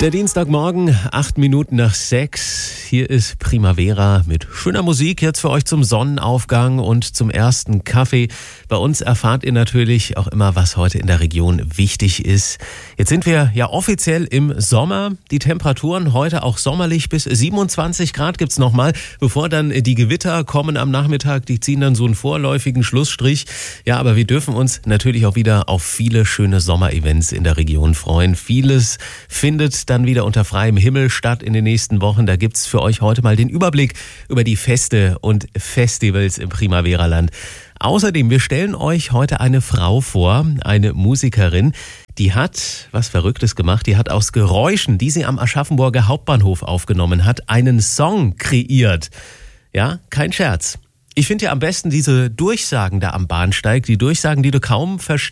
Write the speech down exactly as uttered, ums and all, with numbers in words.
Der Dienstagmorgen, acht Minuten nach sechs. Hier ist Primavera mit schöner Musik jetzt für euch zum Sonnenaufgang und zum ersten Kaffee. Bei uns erfahrt ihr natürlich auch immer, was heute in der Region wichtig ist. Jetzt sind wir ja offiziell im Sommer. Die Temperaturen heute auch sommerlich bis siebenundzwanzig Grad gibt's nochmal, bevor dann die Gewitter kommen am Nachmittag. Die ziehen dann so einen vorläufigen Schlussstrich. Ja, aber wir dürfen uns natürlich auch wieder auf viele schöne Sommerevents in der Region freuen. Vieles findet dann wieder unter freiem Himmel statt in den nächsten Wochen. Da gibt's für euch heute mal den Überblick über die Feste und Festivals im Primavera-Land. Außerdem, wir stellen euch heute eine Frau vor, eine Musikerin, die hat was Verrücktes gemacht. Die hat aus Geräuschen, die sie am Aschaffenburger Hauptbahnhof aufgenommen hat, einen Song kreiert. Ja, kein Scherz. Ich finde ja am besten diese Durchsagen da am Bahnsteig, die Durchsagen, die du kaum verstehst.